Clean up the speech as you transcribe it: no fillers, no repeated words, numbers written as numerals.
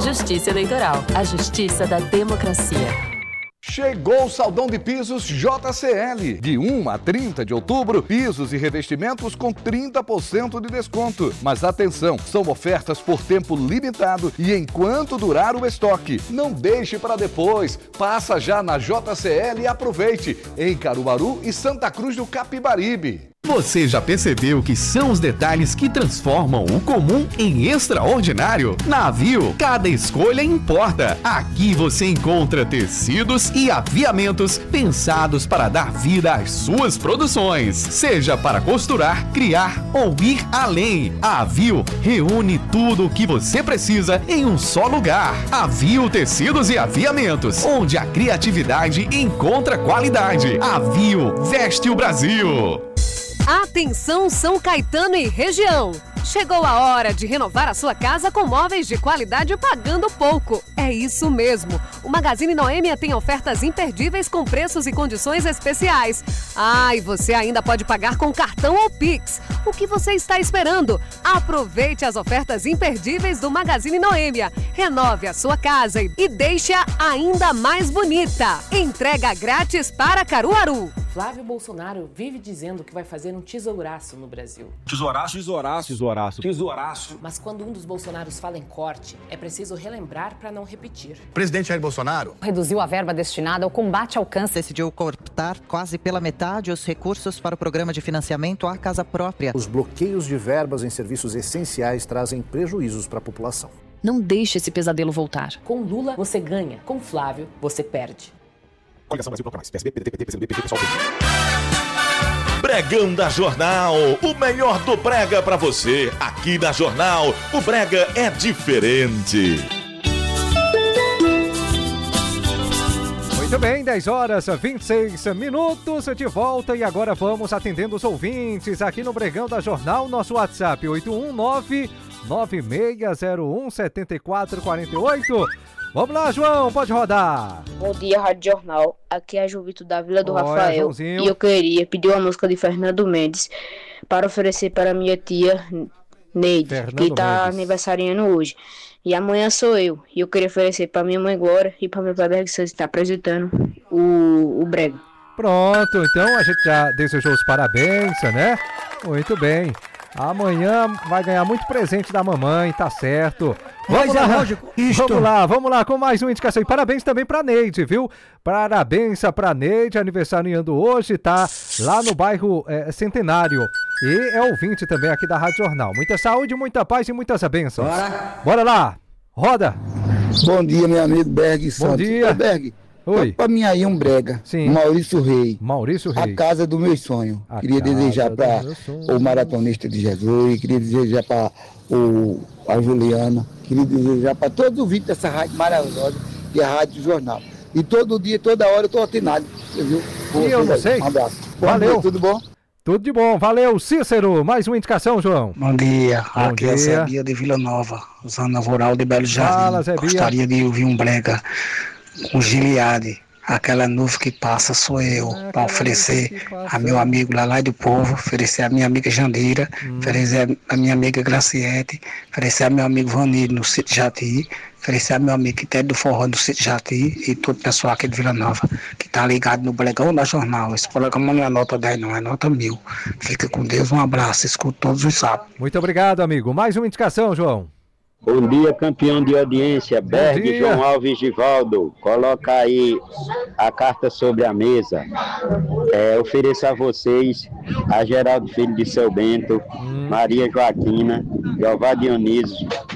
Justiça Eleitoral, a justiça da democracia. Chegou o Saldão de Pisos JCL. De 1 a 30 de outubro, pisos e revestimentos com 30% de desconto. Mas atenção, são ofertas por tempo limitado e enquanto durar o estoque. Não deixe para depois. Passa já na JCL e aproveite. Em Caruaru e Santa Cruz do Capibaribe. Você já percebeu que são os detalhes que transformam o comum em extraordinário? Na Aviu, cada escolha importa. Aqui você encontra tecidos e aviamentos pensados para dar vida às suas produções. Seja para costurar, criar ou ir além. A Aviu reúne tudo o que você precisa em um só lugar. Aviu Tecidos e Aviamentos, onde a criatividade encontra qualidade. Aviu veste o Brasil. Atenção São Caetano e região! Chegou a hora de renovar a sua casa com móveis de qualidade pagando pouco. É isso mesmo! O Magazine Noêmia tem ofertas imperdíveis com preços e condições especiais. Ah, e você ainda pode pagar com cartão ou Pix. O que você está esperando? Aproveite as ofertas imperdíveis do Magazine Noêmia. Renove a sua casa e deixe-a ainda mais bonita. Entrega grátis para Caruaru. Flávio Bolsonaro vive dizendo que vai fazer um tesouraço no Brasil. Tesouraço, tesouraço, tesouraço, tesouraço. Mas quando um dos Bolsonaros fala em corte, é preciso relembrar para não repetir. O presidente Jair Bolsonaro reduziu a verba destinada ao combate ao câncer. Decidiu cortar quase pela metade os recursos para o programa de financiamento à casa própria. Os bloqueios de verbas em serviços essenciais trazem prejuízos para a população. Não deixe esse pesadelo voltar. Com Lula, você ganha. Com Flávio, você perde. Coligação Brasil Bloco Mais. PSB, PDT, PCdoB, PP, PSOL. Bregão da Jornal, o melhor do brega pra você. Aqui na Jornal, o brega é diferente. Muito bem, 10 horas 26 minutos de volta e agora vamos atendendo os ouvintes aqui no Bregão da Jornal, nosso WhatsApp 819-9601-7448. Vamos lá, João, pode rodar. Bom dia, Rádio Jornal. Aqui é a Jovito da Vila do Rafael. Joãozinho. E eu queria pedir uma música de Fernando Mendes para oferecer para minha tia Neide, Fernando que está Mendes. aniversariando hoje. E amanhã sou eu. E eu queria oferecer para minha mãe Glória e para meu pai Berg Santos, que está apresentando o Brega. Pronto, então a gente já desejou os parabéns, né? Muito bem. Amanhã vai ganhar muito presente da mamãe, tá certo. Vamos lá, vamos lá com mais uma indicação. E parabéns também pra Neide, viu? Parabéns pra Neide, aniversariando hoje, tá lá no bairro Centenário. E é ouvinte também aqui da Rádio Jornal. Muita saúde, muita paz e muitas bênçãos. Bora lá, roda. Bom dia, meu amigo Berg Santos. Bom dia. Ô, Berg, oi. Pra mim aí um brega. Sim. Maurício Reis. Maurício Reis. A casa do meu sonho. Queria desejar para o maratonista de Jesus, queria desejar para a Juliana, queria desejar para todos os ouvintes dessa rádio maravilhosa, que é a Rádio Jornal. E todo dia, toda hora eu tô atinado, viu? E eu não sei. Um abraço. Valeu. Bom dia, tudo bom? Tudo de bom, valeu. Cícero, mais uma indicação, João. Bom dia, Bom aqui é dia. Zé Bia de Vila Nova, zona rural de Belo Jardim. Fala, Zé Bia. Gostaria de ouvir um brega com Giliade. Aquela nuvem que passa sou eu, para oferecer a meu amigo Lalai do Povo, oferecer a minha amiga Jandira, oferecer a minha amiga Graciete, oferecer a meu amigo Vanille no Sítio Jati, oferecer a meu amigo Quitério do Forró no Sítio Jati e todo o pessoal aqui de Vila Nova, que tá ligado no Bregão da Jornal. Esse programa não é nota 10 não, é nota 1000. Fica com Deus, um abraço, escuto todos os sábados. Muito obrigado, amigo. Mais uma indicação, João. Bom dia, campeão de audiência, Berg João Alves Givaldo. Coloca aí a carta sobre a mesa. Ofereço a vocês a Geraldo Filho de Seu Bento, Maria Joaquina, Jeová Dionísio,